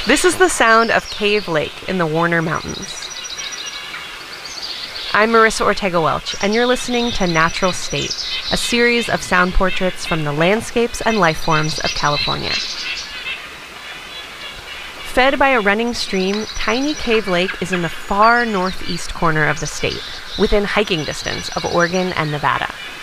This is the sound of Cave Lake in the Warner Mountains. I'm Marissa Ortega-Welch, and you're listening to Natural State, a series of sound portraits from the landscapes and life forms of California. Fed by a running stream, tiny Cave Lake is in the far northeast corner of the state, within hiking distance of Oregon and Nevada.